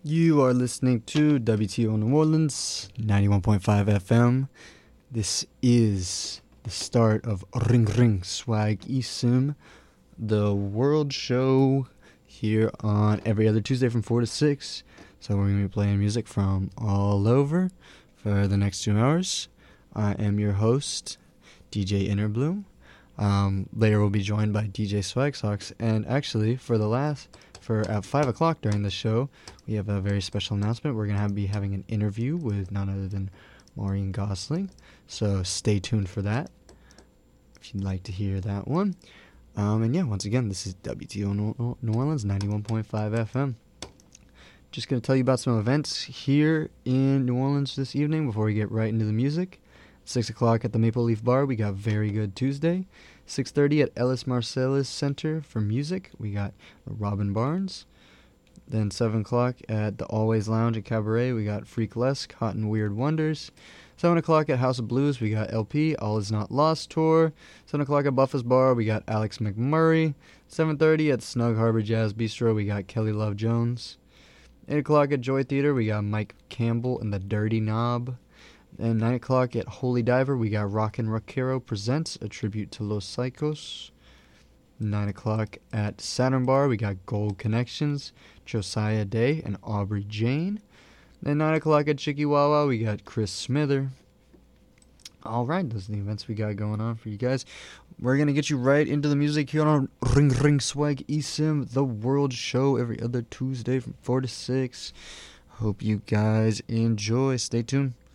You are listening to WTO New Orleans, 91.5 FM. This is the start of Ring Ring Swag Isim, the world show here on every other Tuesday from 4 to 6. So we're going to be playing music from all over for the next 2 hours. I am your host, DJ Innerbloom. Later we'll be joined by DJ Swag Socks. And actually, at 5 o'clock during the show, we have a very special announcement. We're going to be having an interview with none other than Maureen Gosling. So stay tuned for that if you'd like to hear that one. And yeah, once again, this is WTO New Orleans, 91.5 FM. Just going to tell you about some events here in New Orleans this evening before we get right into the music. 6 o'clock at the Maple Leaf Bar, we got Very Good Tuesday. 6:30 at Ellis Marsalis Center for Music, we got Robin Barnes. Then 7 o'clock at the Always Lounge and Cabaret, we got Freaklesque, Hot and Weird Wonders. 7 o'clock at House of Blues, we got LP, All Is Not Lost Tour. 7 o'clock at Buffa's Bar, we got Alex McMurray. 7:30 at Snug Harbor Jazz Bistro, we got Kelly Love Jones. 8 o'clock at Joy Theater, we got Mike Campbell and the Dirty Knob. And 9 o'clock at Holy Diver, we got Rockin' Rockero Presents, a tribute to Los Psychos. 9 o'clock at Saturn Bar, we got Gold Connections, Josiah Day and Aubrey Jane. Then 9 o'clock at Chikiwawa, we got Chris Smither. Alright, those are the events we got going on for you guys. We're going to get you right into the music here on Ring Ring Swag Isim, the world show every other Tuesday from 4 to 6. Hope you guys enjoy. Stay tuned.